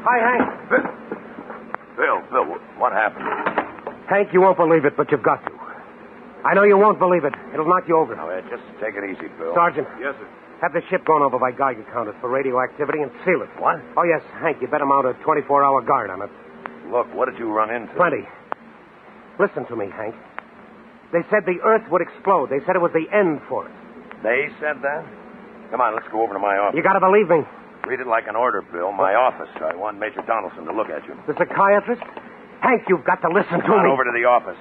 Hi, Hank. Bill, what happened? Hank, you won't believe it, but you've got to. I know you won't believe it. It'll knock you over. Now, just take it easy, Bill. Sergeant. Yes, sir. Have the ship gone over by Geiger counters for radioactivity and seal it. What? Oh, yes, Hank, you better mount a 24-hour guard on it. Look, what did you run into? Plenty. Listen to me, Hank. They said the Earth would explode. They said it was the end for us. They said that? Come on, let's go over to my office. You gotta believe me. Read it like an order, Bill. My office. I want Major Donaldson to look at you. The psychiatrist? Hank, you've got to listen to Come on me. over to the office.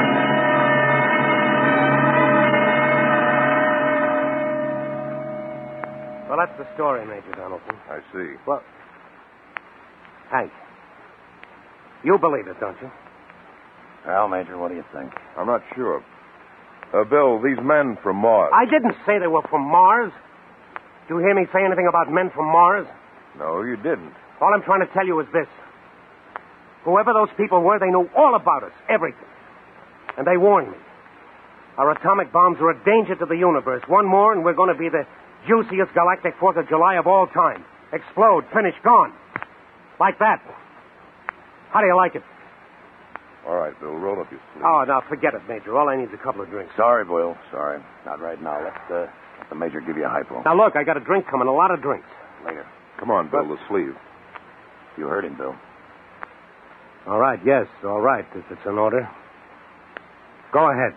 Well, that's the story, Major Donaldson. I see. Well, Hank, you believe it, don't you? Well, Major, what do you think? I'm not sure. Bill, these men from Mars. I didn't say they were from Mars. Did you hear me say anything about men from Mars? No, you didn't. All I'm trying to tell you is this. Whoever those people were, they knew all about us, everything. And they warned me. Our atomic bombs are a danger to the universe. One more, and we're going to be the juiciest galactic 4th of July of all time. Explode, finish, gone. Like that. How do you like it? All right, Bill, roll up your sleeve. Oh, now, forget it, Major. All I need is a couple of drinks. Sorry, Bill. Sorry. Not right now. Let the Major give you a hypo. Now, look, I got a drink coming, a lot of drinks. Later. Come on, Bill, the sleeve. You heard him, Bill. All right, yes, all right, if it's an order. Go ahead.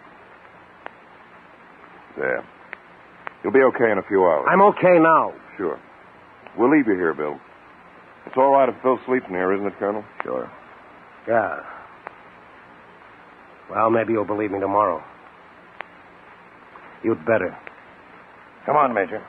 There. You'll be okay in a few hours. I'm okay now. Sure. We'll leave you here, Bill. It's all right if Bill sleeps in here, isn't it, Colonel? Sure. Yeah. Well, maybe you'll believe me tomorrow. You'd better. Come on, Major.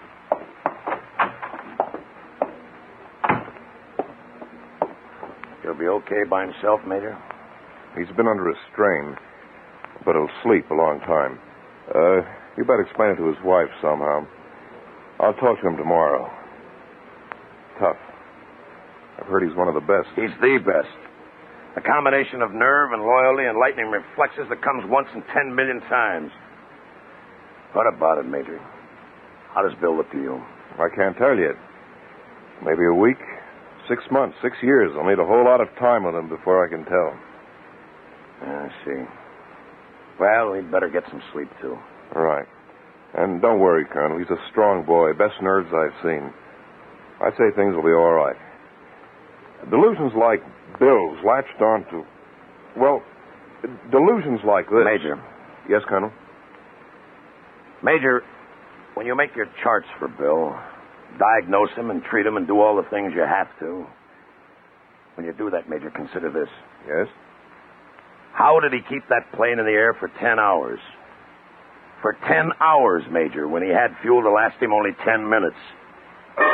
He'll be okay by himself, Major? He's been under a strain, but he'll sleep a long time. You better explain it to his wife somehow. I'll talk to him tomorrow. Tough. I've heard he's one of the best. He's the best. A combination of nerve and loyalty and lightning reflexes that comes once in 10 million times. What about it, Major? How does Bill look to you? I can't tell yet. Maybe a week, 6 months, 6 years. I'll need a whole lot of time with him before I can tell. I see. Well, he'd better get some sleep, too. All right. And don't worry, Colonel. He's a strong boy. Best nerves I've seen. I say things will be all right. Delusions like Bill's latched onto... Well, delusions like this... Major. Yes, Colonel? Major, when you make your charts for Bill, diagnose him and treat him and do all the things you have to, when you do that, Major, consider this. Yes? How did he keep that plane in the air for 10 hours? For 10 hours, Major, when he had fuel to last him only 10 minutes.